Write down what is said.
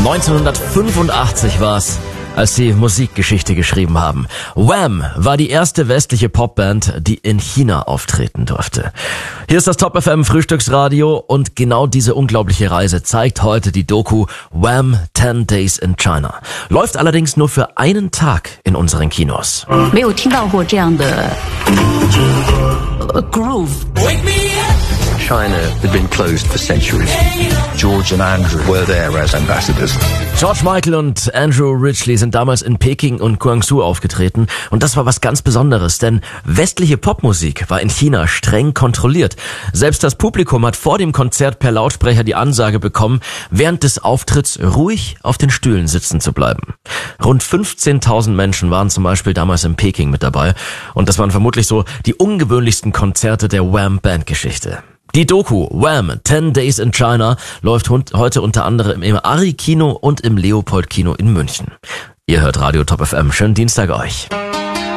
1985 war's, als sie Musikgeschichte geschrieben haben. Wham war die erste westliche Popband, die in China auftreten durfte. Hier ist das Top FM Frühstücksradio und genau diese unglaubliche Reise zeigt heute die Doku Wham! 10 Days in China. Läuft allerdings nur für einen Tag in unseren Kinos. 没有听到过这样的groove. China had been closed for centuries. George and Andrew were there as ambassadors. George Michael und Andrew Ridgeley sind damals in Peking und Guangzhou aufgetreten und das war was ganz Besonderes, denn westliche Popmusik war in China streng kontrolliert. Selbst das Publikum hat vor dem Konzert per Lautsprecher die Ansage bekommen, während des Auftritts ruhig auf den Stühlen sitzen zu bleiben. Rund 15.000 Menschen waren zum Beispiel damals in Peking mit dabei und das waren vermutlich so die ungewöhnlichsten Konzerte der Wham-Bandgeschichte. Die Doku Wham! 10 Days in China läuft heute unter anderem im Ari-Kino und im Leopold-Kino in München. Ihr hört Radio Top FM. Schönen Dienstag euch.